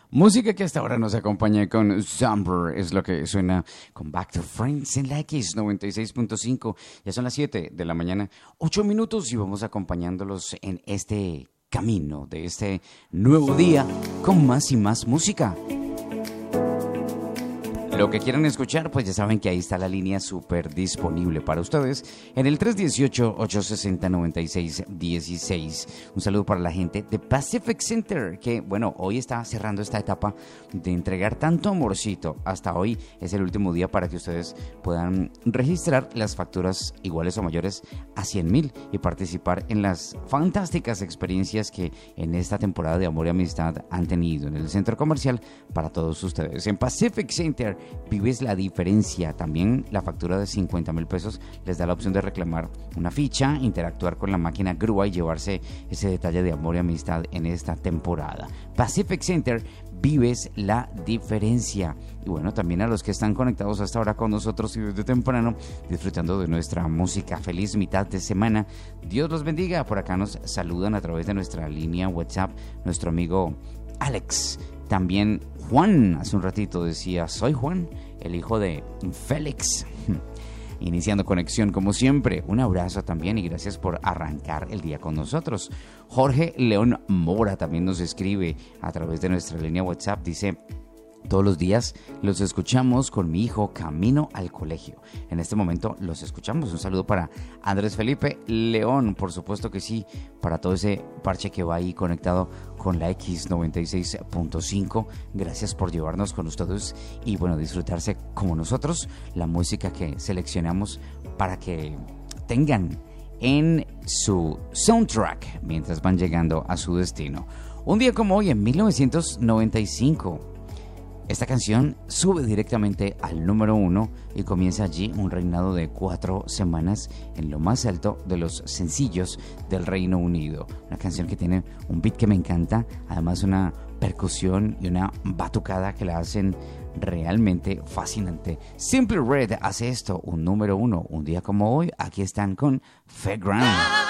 Música que hasta ahora nos acompaña con Zumber, es lo que suena con Back to Friends en la X96.5. Ya son las 7 de la mañana, 8 minutos y vamos acompañándolos en este camino de este nuevo día con más y más música. Lo que quieran escuchar, pues ya saben que ahí está la línea súper disponible para ustedes en el 318-860-9616. Un saludo para la gente de Pacific Center, que bueno, hoy está cerrando esta etapa de entregar tanto amorcito. Hasta hoy es el último día para que ustedes puedan registrar las facturas iguales o mayores a 100,000 y participar en las fantásticas experiencias que en esta temporada de amor y amistad han tenido en el centro comercial para todos ustedes. En Pacific Center vives la diferencia. También la factura de 50,000 pesos les da la opción de reclamar una ficha, interactuar con la máquina grúa y llevarse ese detalle de amor y amistad en esta temporada. Pacific Center, vives la diferencia. Y bueno, también a los que están conectados hasta ahora con nosotros y desde temprano disfrutando de nuestra música. Feliz mitad de semana. Dios los bendiga. Por acá nos saludan a través de nuestra línea WhatsApp nuestro amigo Alex. También Juan, hace un ratito decía, soy Juan, el hijo de Félix. Iniciando conexión como siempre. Un abrazo también y gracias por arrancar el día con nosotros. Jorge León Mora también nos escribe a través de nuestra línea WhatsApp. Dice, todos los días los escuchamos con mi hijo camino al colegio. En este momento los escuchamos. Un saludo para Andrés Felipe León, por supuesto que sí, para todo ese parche que va ahí conectado con la X96.5. Gracias por llevarnos con ustedes y bueno, disfrutarse como nosotros la música que seleccionamos para que tengan en su soundtrack mientras van llegando a su destino. Un día como hoy, en 1995, esta canción sube directamente al número 1 y comienza allí un reinado de 4 semanas en lo más alto de los sencillos del Reino Unido. Una canción que tiene un beat que me encanta, además una percusión y una batucada que la hacen realmente fascinante. Simply Red hace esto, un número 1, un día como hoy. Aquí están con Fairground.